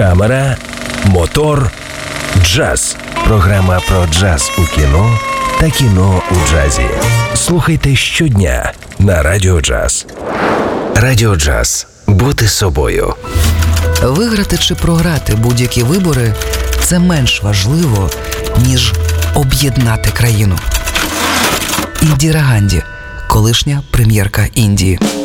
камера, мотор, джаз. Програма про джаз у кіно та кіно у джазі. Слухайте щодня на Радіо Джаз. Радіо Джаз. Бути собою. Виграти чи програти будь-які вибори – це менш важливо, ніж об'єднати країну. Індіра Ганді, колишня прем'єрка Індії.